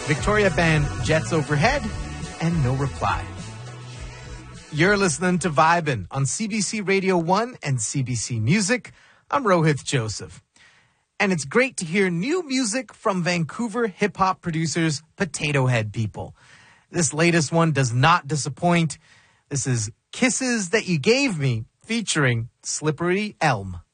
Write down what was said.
Victoria Band, Jets Overhead, and No Reply. You're listening to Vibin' on CBC Radio 1 and CBC Music. I'm Rohith Joseph. And it's great to hear new music from Vancouver hip-hop producers Potato Head People. This latest one does not disappoint. This is Kisses That You Gave Me featuring Slippery Elm.